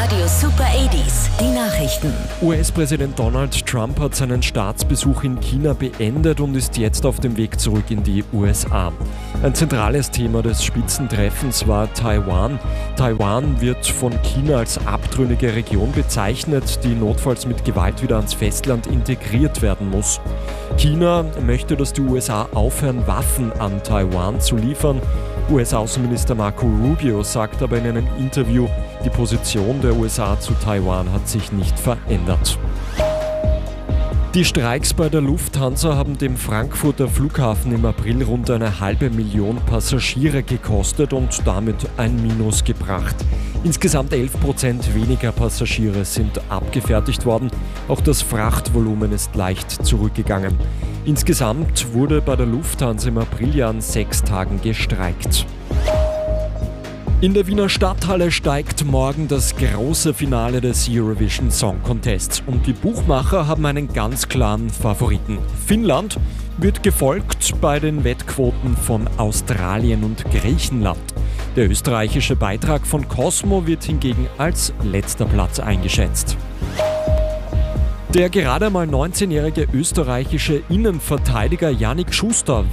Radio Super 80s, die Nachrichten. US-Präsident Donald Trump hat seinen Staatsbesuch in China beendet und ist jetzt auf dem Weg zurück in die USA. Ein zentrales Thema des Spitzentreffens war Taiwan. Taiwan wird von China als abtrünnige Region bezeichnet, die notfalls mit Gewalt wieder ans Festland integriert werden muss. China möchte, dass die USA aufhören, Waffen an Taiwan zu liefern. US-Außenminister Marco Rubio sagt aber in einem Interview, die Position der USA zu Taiwan hat sich nicht verändert. Die Streiks bei der Lufthansa haben dem Frankfurter Flughafen im April rund 500.000 Passagiere gekostet und damit ein Minus gebracht. Insgesamt 11% weniger Passagiere sind abgefertigt worden. Auch das Frachtvolumen ist leicht zurückgegangen. Insgesamt wurde bei der Lufthansa im April ja an 6 Tagen gestreikt. In der Wiener Stadthalle steigt morgen das große Finale des Eurovision Song Contests und die Buchmacher haben einen ganz klaren Favoriten. Finnland wird gefolgt bei den Wettquoten von Australien und Griechenland. Der österreichische Beitrag von Cosmo wird hingegen als letzter Platz eingeschätzt. Der gerade mal 19-jährige österreichische Innenverteidiger Yannick Schuster